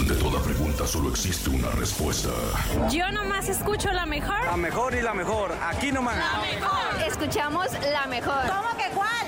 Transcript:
Ante toda pregunta solo existe una respuesta. Yo nomás escucho la mejor. La mejor y la mejor, aquí nomás. La mejor. Escuchamos la mejor. ¿Cómo que cuál?